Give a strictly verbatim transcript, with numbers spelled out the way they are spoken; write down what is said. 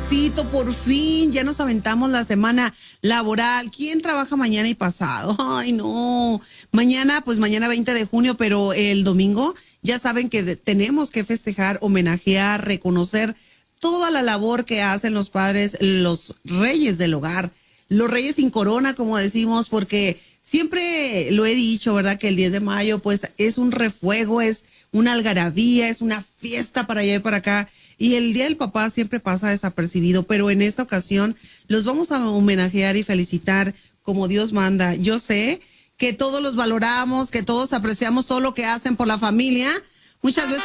viernesito, por fin, ya nos aventamos la semana laboral. ¿Quién trabaja mañana y pasado? Ay, no. Mañana, pues mañana veinte de junio, pero el domingo ya saben que de, tenemos que festejar, homenajear, reconocer toda la labor que hacen los padres, los reyes del hogar, los reyes sin corona, como decimos, porque siempre lo he dicho, ¿verdad? Que el diez de mayo, pues, es un refuego, es una algarabía, es una fiesta para allá y para acá. Y el Día del Papá siempre pasa desapercibido, pero en esta ocasión los vamos a homenajear y felicitar como Dios manda. Yo sé que todos los valoramos, que todos apreciamos todo lo que hacen por la familia. Muchas veces